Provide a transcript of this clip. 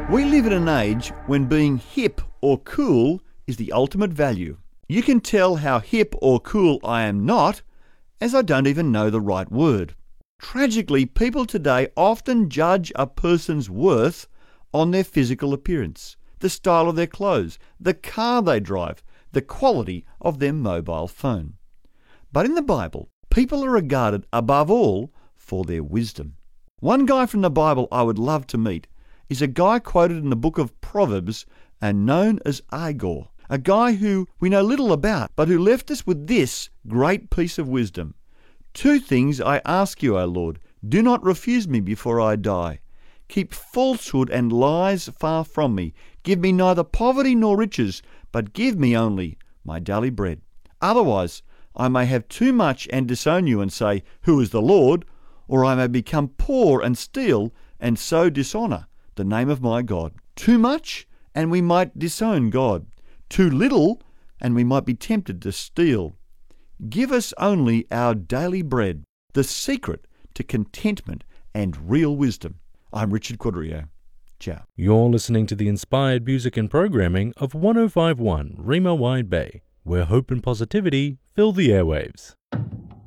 We live in an age when being hip or cool is the ultimate value. You can tell how hip or cool I am not, as I don't even know the right word. Tragically, people today often judge a person's worth on their physical appearance, the style of their clothes, the car they drive, the quality of their mobile phone. But in the Bible, people are regarded above all for their wisdom. One guy from the Bible I would love to meet is a guy quoted in the book of Proverbs and known as Agur, a guy who we know little about, but who left us with this great piece of wisdom. 2 things I ask you, O Lord, do not refuse me before I die. Keep falsehood and lies far from me. Give me neither poverty nor riches, but give me only my daily bread. Otherwise, I may have too much and disown you and say, Who is the Lord? Or I may become poor and steal and so dishonour the name of my God. Too much, and we might disown God. Too little, and we might be tempted to steal. Give us only our daily bread, the secret to contentment and real wisdom. I'm Richard Quadrio. Ciao. You're listening to the inspired music and programming of 105.1 Rima Wide Bay, where hope and positivity fill the airwaves.